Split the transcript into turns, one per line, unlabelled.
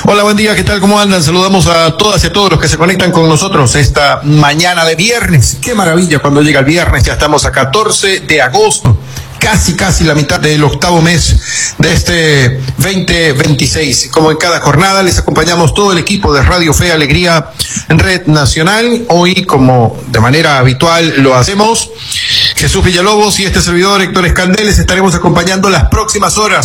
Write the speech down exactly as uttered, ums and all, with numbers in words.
Hola, buen día, ¿qué tal? ¿Cómo andan? Saludamos a todas y a todos los que se conectan con nosotros esta mañana de viernes. Qué maravilla cuando llega el viernes, ya estamos a catorce de agosto. Casi, casi la mitad del octavo mes de este veinte veintiséis. Como en cada jornada, les acompañamos todo el equipo de Radio Fe Alegría en Red Nacional. Hoy, como de manera habitual lo hacemos, Jesús Villalobos y este servidor Héctor Escandel les estaremos acompañando las próximas horas